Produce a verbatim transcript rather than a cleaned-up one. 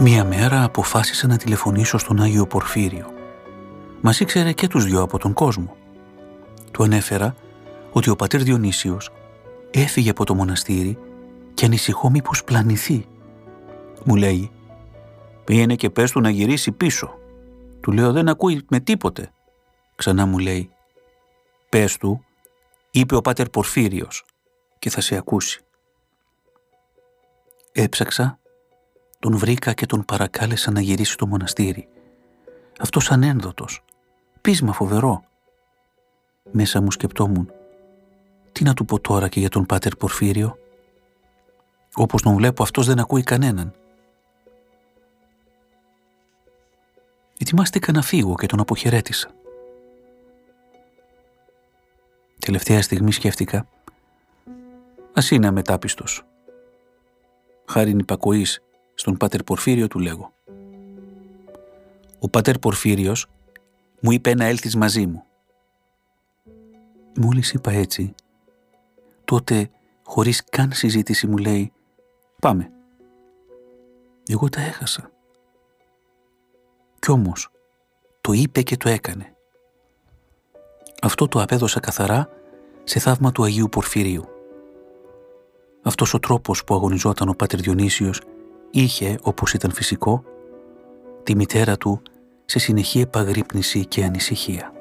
Μία μέρα αποφάσισα να τηλεφωνήσω στον Άγιο Πορφύριο. Μας ήξερε και τους δυο από τον κόσμο. Του ανέφερα ότι ο πατέρ Διονύσιος έφυγε από το μοναστήρι και ανησυχώ μήπως πλανηθεί. Μου λέει, πήγαινε και πες του να γυρίσει πίσω. Του λέω, δεν ακούει με τίποτε. Ξανά μου λέει, πες του, είπε ο πατέρ Πορφύριος και θα σε ακούσει. Έψαξα, τον βρήκα και τον παρακάλεσα να γυρίσει στο μοναστήρι. Αυτός ανένδοτος, πείσμα φοβερό. Μέσα μου σκεπτόμουν, τι να του πω τώρα και για τον πάτερ Πορφύριο. Όπως τον βλέπω, αυτός δεν ακούει κανέναν. Ετοιμάστηκα να φύγω και τον αποχαιρέτησα. Τελευταία στιγμή σκέφτηκα, ας είναι αμετάπιστος. Χάριν υπακοής στον πάτερ Πορφύριο του λέγω. Ο πάτερ Πορφύριος μου είπε να έλθεις μαζί μου. Μόλις είπα έτσι, τότε χωρίς καν συζήτηση μου λέει, πάμε. Εγώ τα έχασα. Κι όμως το είπε και το έκανε. Αυτό το απέδωσα καθαρά σε θαύμα του Αγίου Πορφυρίου. Αυτός ο τρόπος που αγωνιζόταν ο πάτερ Διονύσιος είχε, όπως ήταν φυσικό, τη μητέρα του σε συνεχή επαγρύπνηση και ανησυχία.